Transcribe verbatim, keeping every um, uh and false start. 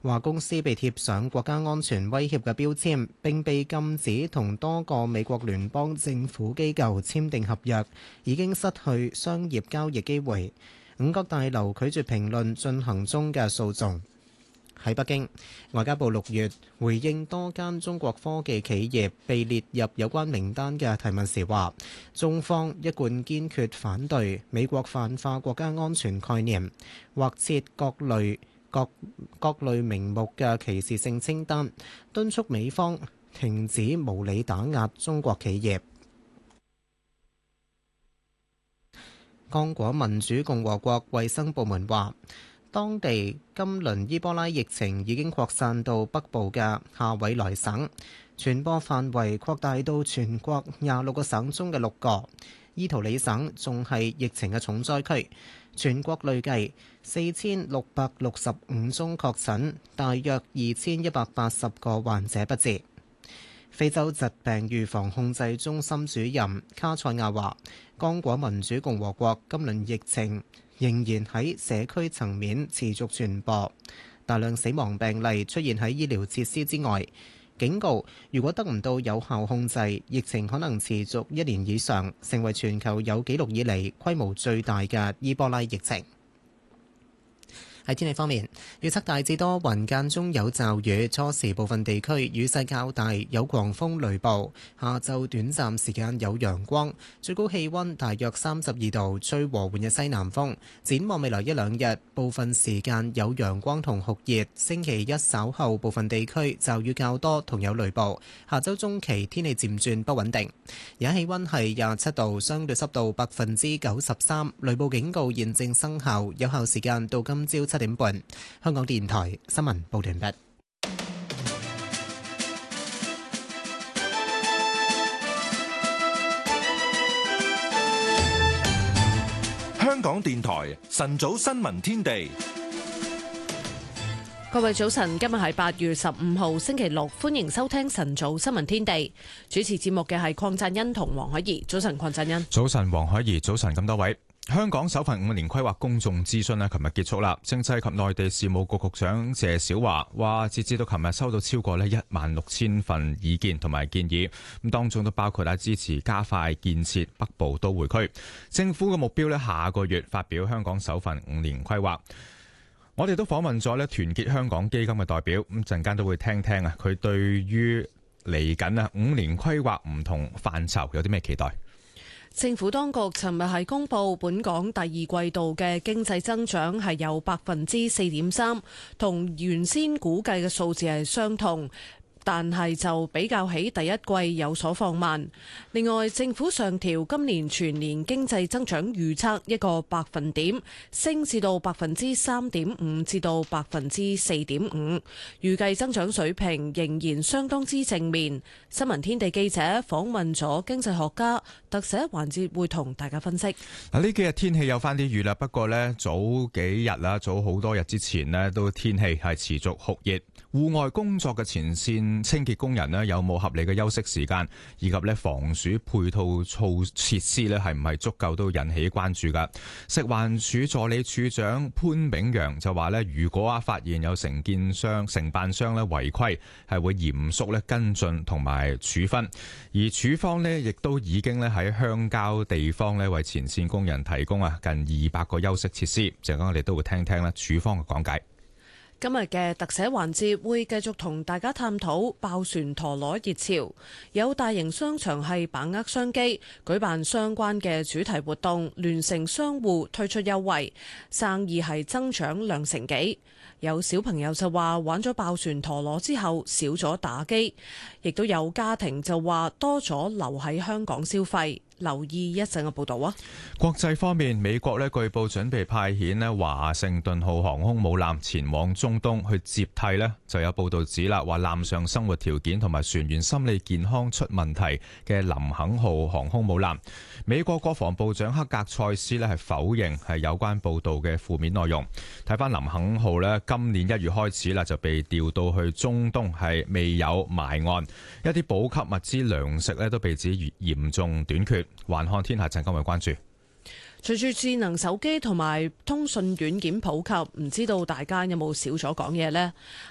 話公司被貼上國家安全威脅嘅標籤，並被禁止同多個美國聯邦政府機構簽訂合約，已經失去商業交易機會。五角大樓拒絕評論進行中嘅訴訟。喺北京，外交部六月回應多間中國科技企業被列入有關名單嘅提問時話，中方一貫堅決反對美國泛化國家安全概念，或設各類各各類名目嘅歧視性清單，敦促美方停止無理打壓中國企業。剛果民主共和國衛生部門話，當地今輪伊波拉疫情已經擴散到北部嘅夏委萊省，傳播範圍擴大到全國廿六個省中嘅六個。伊圖里省仲係疫情嘅重災區，全國累計四千六百六十五宗確診，大約二千一百八十個患者不治。非洲疾病預防控制中心主任卡塞亞話，剛果民主共和國今輪疫情仍然喺社區層面持續傳播，大量死亡病例出現喺醫療設施之外，警告如果得唔到有效控制，疫情可能持續一年以上，成為全球有紀錄以嚟規模最大嘅伊波拉疫情。喺天氣方面，預測大致多雲間中有驟雨，初時部分地區雨勢較大，有狂風雷暴。下晝短暫時間有陽光，最高氣溫大約三十二度，吹和緩嘅西南風。展望未來一兩日，部分時間有陽光同酷熱。星期一稍後部分地區驟雨較多，同有雷暴。下週中期天氣漸轉不穩定。而家氣溫係廿七度，相對濕度百分之九十三，雷暴警告現正生效，有效時間到今朝七點半。香港電台新聞報道完畢。 香港電台晨早新聞天地， 各位早晨，今日係八月十五號星期六，歡迎收聽晨早新聞天地。主持節目嘅係鄺贊恩同黃海怡。早晨，鄺贊恩。 早晨，黃海怡。早晨，咁多位。香港首份五年規劃公眾諮詢呢，琴日結束啦。政制及內地事務局局長謝小華話，截至到琴日收到超過呢一萬六千份意見同埋建議，咁當中都包括啊支持加快建設北部都會區。政府嘅目標呢，下個月發表香港首份五年規劃。我哋都訪問咗呢團結香港基金嘅代表，咁陣間都會聽聽啊，佢對於嚟緊啊五年規劃唔同範疇有啲咩期待？ 政府當局尋日係公布本港第二季度嘅經濟增長係有百分之四點三，同原先估計嘅數字係相同，但係就比較起第一季有所放慢。另外，政府上調今年全年經濟增長預測一個百分點，升至到百分之三點五至到百分之四點五，預計增長水平仍然相當之正面。新聞天地記者訪問咗經濟學家，特寫環節會同大家分析。 嗱，呢幾日天氣有翻啲雨啦，不過呢，早幾日啦，早好多日之前呢，都天氣係持續酷熱。戶外工作嘅前線清潔工人呢，有冇合理嘅休息時間，以及呢防暑配套措設施呢，係唔係足夠，都引起關注噶。食環署助理署長潘炳陽就話呢，如果啊發現有承建商、承辦商呢違規，係會嚴肅咧跟進同埋處分。而署方呢，亦都已經咧喺鄉郊地方呢，為前線工人提供啊近二百個休息設施。陣間我哋都會聽聽咧署方嘅講解。 今日嘅特寫環節會繼續同大家探討爆旋陀螺熱潮，有大型商場係把握商機，舉辦相關嘅主題活動，聯成商戶推出優惠，生意係增長兩成幾。有小朋友就話玩咗爆旋陀螺之後少咗打機，亦都有家庭就話多咗留喺香港消費。留意一陣嘅報導啊！ 國際方面，美國咧據報準備派遣咧華盛頓號航空母艦前往中東去接替咧，就有報導指啦，話艦上生活條件同埋船員心理健康出問題嘅林肯號航空母艦。美國國防部長克格塞斯咧係否認係有關報導嘅負面內容。睇翻林肯號咧，今年一月開始啦就被調到去中東，係未有埋岸，一啲補給物資糧食咧都被指嚴重短缺。環看天下陣今日關注。 隨住智能手機同埋通訊軟件普及，唔知道大家有冇少咗講嘢呢？